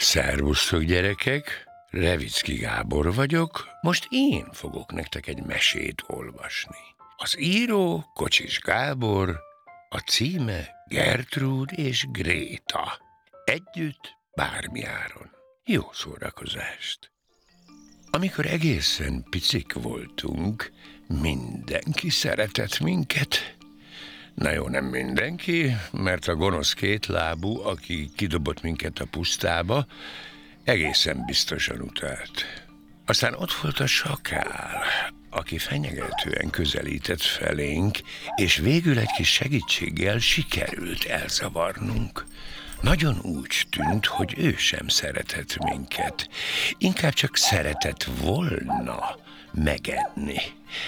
Szervusztok, gyerekek! Revicki Gábor vagyok, most én fogok nektek egy mesét olvasni. Az író Kocsis Gábor, a címe Gertrúd és Gréta. Együtt bármi áron. Jó szórakozást! Amikor egészen picik voltunk, mindenki szeretett minket. Na jó, nem mindenki, mert a gonosz kétlábú, aki kidobott minket a pusztába, egészen biztosan utált. Aztán ott volt a sakál, aki fenyegetően közelített felénk, és végül egy kis segítséggel sikerült elzavarnunk. Nagyon úgy tűnt, hogy ő sem szeretett minket, inkább csak szeretett volna megenni.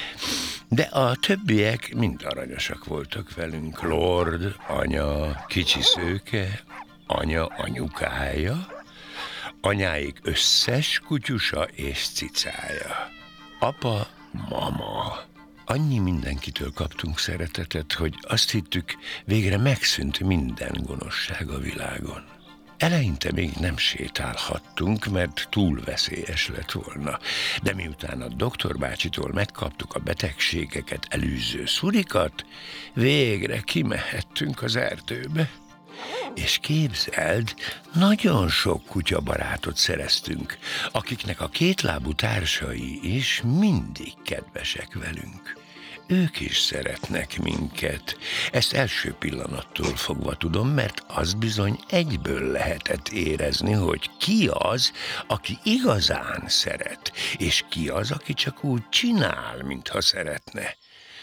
De a többiek mind aranyosak voltak velünk. Lord, anya, kicsi szőke, anya anyukája, anyáik összes kutyusa és cicája, apa, mama. Annyi mindenkitől kaptunk szeretetet, hogy azt hittük, végre megszűnt minden gonoszság a világon. Eleinte még nem sétálhattunk, mert túl veszélyes lett volna, de miután a doktor bácsitól megkaptuk a betegségeket elűző szurikat, végre kimehettünk az erdőbe. És képzeld, nagyon sok kutyabarátot szereztünk, akiknek a kétlábú társai is mindig kedvesek velünk. Ők is szeretnek minket. Ezt első pillanattól fogva tudom, mert az bizony egyből lehetett érezni, hogy ki az, aki igazán szeret, és ki az, aki csak úgy csinál, mintha szeretne.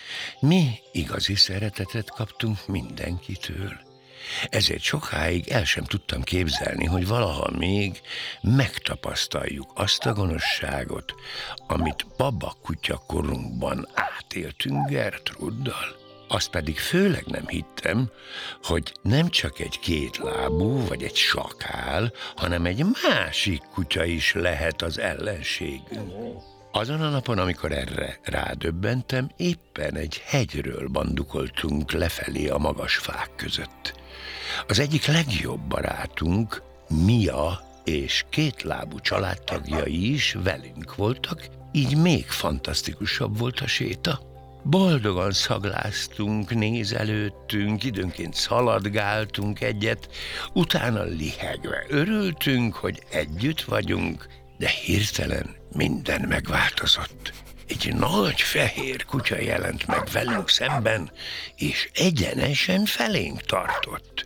Mi igazi szeretetet kaptunk mindenkitől. Ezért sokáig el sem tudtam képzelni, hogy valaha még megtapasztaljuk azt a gonoszságot, amit babakutya korunkban átéltünk Gertruddal. Azt pedig főleg nem hittem, hogy nem csak egy kétlábú vagy egy sakál, hanem egy másik kutya is lehet az ellenségünk. Azon a napon, amikor erre rádöbbentem, éppen egy hegyről bandukoltunk lefelé a magas fák között. Az egyik legjobb barátunk, Mia és kétlábú családtagjai is velünk voltak, így még fantasztikusabb volt a séta. Boldogan szagláztunk, nézelődtünk, időnként szaladgáltunk egyet, utána lihegve örültünk, hogy együtt vagyunk, de hirtelen minden megváltozott. Egy nagy fehér kutya jelent meg velünk szemben, és egyenesen felénk tartott.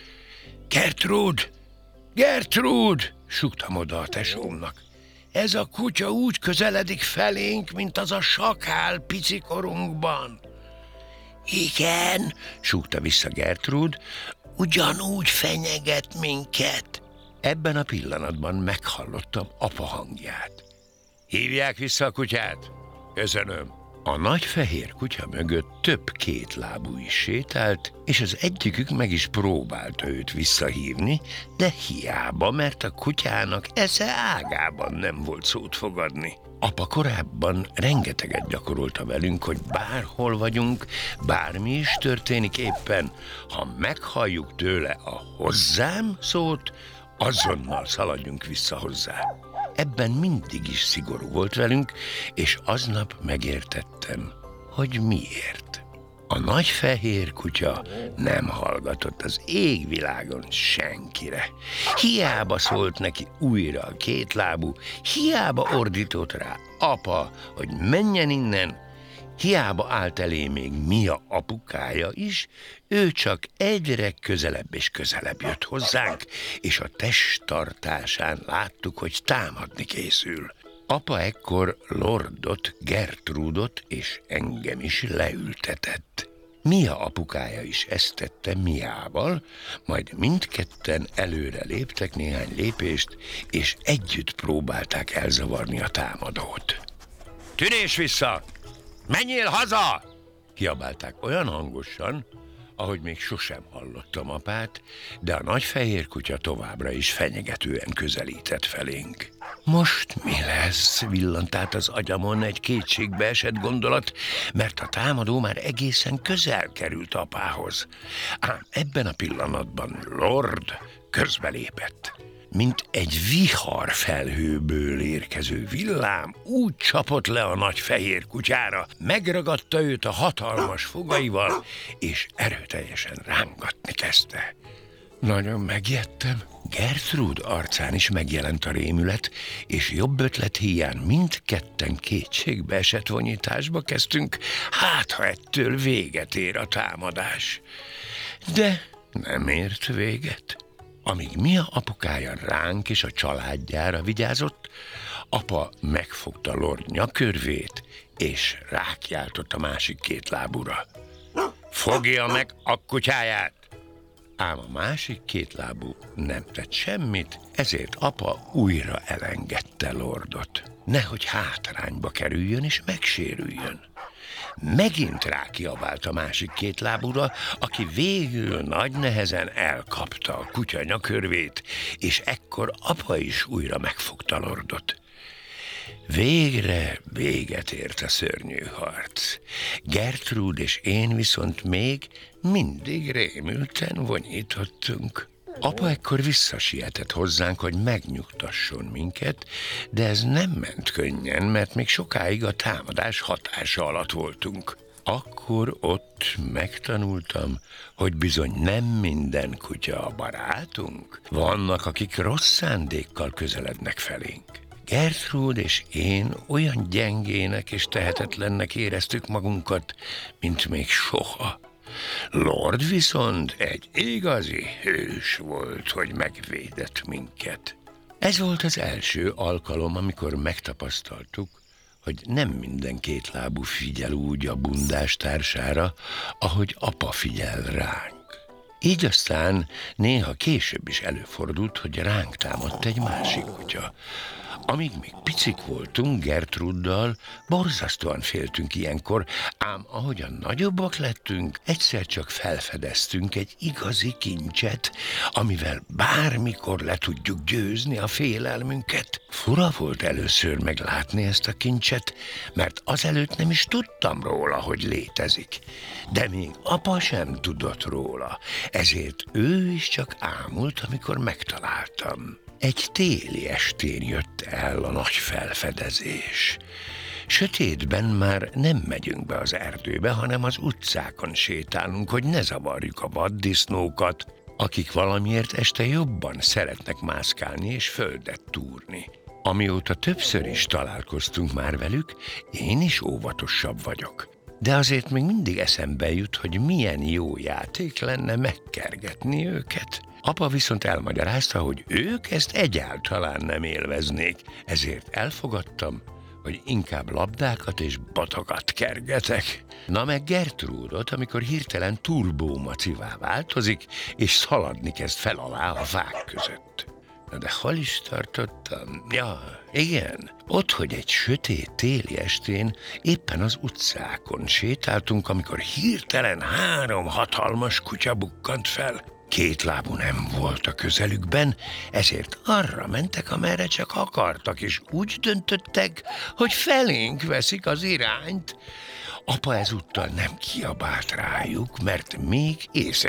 Gertrúd! Gertrúd! Súgtam oda a tesómnak. Ez a kutya úgy közeledik felénk, mint az a sakál picikorunkban. Igen, súgta vissza Gertrúd, ugyanúgy fenyeget minket. Ebben a pillanatban meghallottam apa hangját. Hívják vissza a kutyát? Köszönöm. A nagy fehér kutya mögött több kétlábú is sétált, és az egyikük meg is próbálta őt visszahívni, de hiába, mert a kutyának esze ágában nem volt szót fogadni. Apa korábban rengeteget gyakorolta velünk, hogy bárhol vagyunk, bármi is történik éppen, ha meghalljuk tőle a hozzám szót, azonnal szaladjunk vissza hozzá. Ebben mindig is szigorú volt velünk, és aznap megértettem, hogy miért. A nagy fehér kutya nem hallgatott az égvilágon senkire. Hiába szólt neki újra a kétlábú, hiába ordított rá apa, hogy menjen innen, hiába állt elé még Mia apukája is, ő csak egyre közelebb és közelebb jött hozzánk, és a testtartásán láttuk, hogy támadni készül. Apa ekkor Lordot, Gertrúdot és engem is leültetett. Mia apukája is ezt tette Miával, majd mindketten előre léptek néhány lépést, és együtt próbálták elzavarni a támadót. Tűnés vissza! Menjél haza! Kiabálták olyan hangosan, ahogy még sosem hallottam apát, de a nagy fehér kutya továbbra is fenyegetően közelített felénk. Most mi lesz? Villant át az agyamon egy kétségbe esett gondolat, mert a támadó már egészen közel került apához. Ám ebben a pillanatban Lord közbelépett. mint egy vihar felhőből érkező villám úgy csapott le a nagy fehér kutyára, megragadta őt a hatalmas fogaival, és erőteljesen rángatni kezdte. Nagyon megijedtem. Gertrude arcán is megjelent a rémület, és jobb ötlet híján mindketten kétségbeesett vonyításba kezdtünk, hát ha ettől véget ér a támadás. De nem ért véget. Amíg Mia apukája ránk és a családjára vigyázott, apa megfogta Lord nyakörvét, és rákiáltott a másik két lábúra. Fogja meg a kutyáját! Ám a másik kétlábú nem tett semmit, ezért apa újra elengedte Lordot. Nehogy hátrányba kerüljön és megsérüljön. Megint rákiabált a másik kétlábúra, aki végül nagy nehezen elkapta a kutya nyakörvét, és ekkor apa is újra megfogta Lordot. Végre véget ért a szörnyű harc. Gertrude és én viszont még mindig rémülten vonyítottunk. Apa ekkor visszasietett hozzánk, hogy megnyugtasson minket, de ez nem ment könnyen, mert még sokáig a támadás hatása alatt voltunk. Akkor ott megtanultam, hogy bizony nem minden kutya a barátunk. Vannak, akik rossz szándékkal közelednek felénk. Gertrude és én olyan gyengének és tehetetlennek éreztük magunkat, mint még soha. Lord viszont egy igazi hős volt, hogy megvédett minket. Ez volt az első alkalom, amikor megtapasztaltuk, hogy nem minden kétlábú figyel úgy a bundás társára, ahogy apa figyel ránk. Így aztán néha később is előfordult, hogy ránk támadt egy másik kutya. Amíg még picik voltunk Gertruddal, borzasztóan féltünk ilyenkor, ám ahogyan nagyobbak lettünk, egyszer csak felfedeztünk egy igazi kincset, amivel bármikor le tudjuk győzni a félelmünket. Fura volt először meglátni ezt a kincset, mert azelőtt nem is tudtam róla, hogy létezik. De még apa sem tudott róla, ezért ő is csak ámult, amikor megtaláltam. Egy téli estén jött el a nagy felfedezés. Sötétben már nem megyünk be az erdőbe, hanem az utcákon sétálunk, hogy ne zavarjuk a vaddisznókat, akik valamiért este jobban szeretnek mászkálni és földet túrni. Amióta többször is találkoztunk már velük, én is óvatosabb vagyok. De azért még mindig eszembe jut, hogy milyen jó játék lenne megkergetni őket. Apa viszont elmagyarázta, hogy ők ezt egyáltalán nem élveznék, ezért elfogadtam, hogy inkább labdákat és batokat kergetek. Na meg Gertrudot, amikor hirtelen turbómacivá változik, és szaladni kezd fel alá a fák között. Na de hol is tartottam? Ja, igen, ott, hogy egy sötét téli estén éppen az utcákon sétáltunk, amikor hirtelen 3 hatalmas kutya bukkant fel. 2 lábú nem volt a közelükben, ezért arra mentek, amerre csak akartak, és úgy döntöttek, hogy felénk veszik az irányt. Apa ezúttal nem kiabált rájuk, mert még észre